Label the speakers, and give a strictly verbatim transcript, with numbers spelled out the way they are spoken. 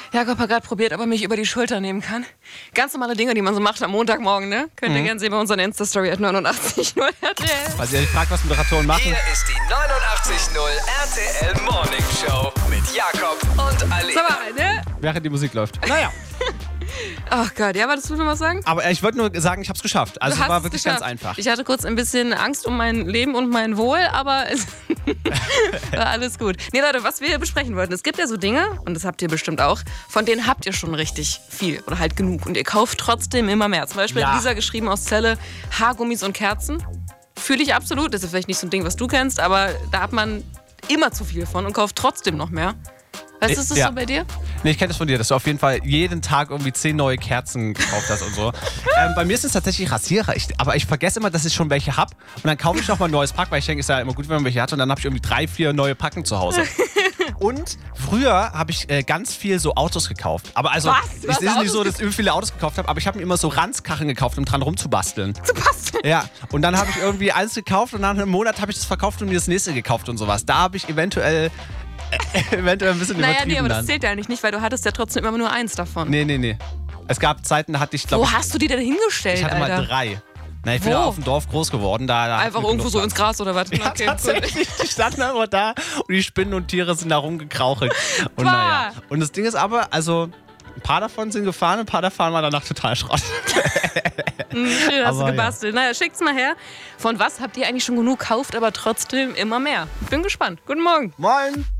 Speaker 1: Jakob hat gerade probiert, ob er mich über die Schulter nehmen kann. Ganz normale Dinge, die man so macht am Montagmorgen, ne? Könnt ihr mhm. gerne sehen bei unserer Insta-Story at neunundachtzig null R T L.
Speaker 2: Falls ihr euch fragt, was Moderatoren machen.
Speaker 3: Hier ist die neunundachtzig null R T L Morning Show mit Jakob und Ali.
Speaker 1: Sag mal, ne?
Speaker 2: Während die Musik läuft. Naja.
Speaker 1: Ach Gott, ja, wolltest du noch was sagen?
Speaker 2: Aber ich wollte nur sagen, ich habe es geschafft. Also es war wirklich geschafft. Ganz einfach.
Speaker 1: Ich hatte kurz ein bisschen Angst um mein Leben und mein Wohl, aber es war alles gut. Nee, Leute, was wir besprechen wollten, es gibt ja so Dinge, und das habt ihr bestimmt auch, von denen habt ihr schon richtig viel oder halt genug. Und ihr kauft trotzdem immer mehr. Zum Beispiel ja. hat Lisa geschrieben aus Celle, Haargummis und Kerzen. Fühle ich absolut. Das ist vielleicht nicht so ein Ding, was du kennst, aber da hat man immer zu viel von und kauft trotzdem noch mehr. Weißt du, ist das ja. so bei dir?
Speaker 2: Nee, ich kenne das von dir, dass du auf jeden Fall jeden Tag irgendwie zehn neue Kerzen gekauft hast und so. ähm, bei mir ist es tatsächlich Rasierer. Ich, aber ich vergesse immer, dass ich schon welche habe. Und dann kaufe ich noch mal ein neues Pack, weil ich denke, es ist ja immer gut, wenn man welche hat. Und dann habe ich irgendwie drei, vier neue Packen zu Hause. Und früher habe ich äh, ganz viel so Autos gekauft. Aber also, es ist nicht so, dass ich irgendwie viele Autos gekauft habe, aber ich habe mir immer so Ranzkarren gekauft, um dran rumzubasteln.
Speaker 1: Zu basteln?
Speaker 2: Ja. Und dann habe ich irgendwie alles gekauft und nach einem Monat habe ich das verkauft und mir das nächste gekauft und sowas. Da habe ich eventuell... eventuell ein bisschen
Speaker 1: naja,
Speaker 2: übertrieben
Speaker 1: nee, aber
Speaker 2: dann.
Speaker 1: das zählt ja nicht, nicht, weil du hattest ja trotzdem immer nur eins davon.
Speaker 2: Nee, nee, nee. Es gab Zeiten, da hatte ich, glaube
Speaker 1: Wo hast du die denn hingestellt,
Speaker 2: Ich hatte
Speaker 1: Alter?
Speaker 2: mal drei. Na, ich bin ja auf dem Dorf groß geworden. Da, da
Speaker 1: einfach irgendwo so ins Gras oder was?
Speaker 2: Ja, okay, tatsächlich. Cool. Die standen einfach da und die Spinnen und Tiere sind da rumgekrauchelt. Und, naja. Und das Ding ist aber, also ein paar davon sind gefahren, ein paar davon waren danach total Schrott.
Speaker 1: Schön hast du gebastelt. Ja. Naja, schickt's mal her. Von was habt ihr eigentlich schon genug, kauft aber trotzdem immer mehr? Ich bin gespannt. Guten Morgen.
Speaker 2: Moin.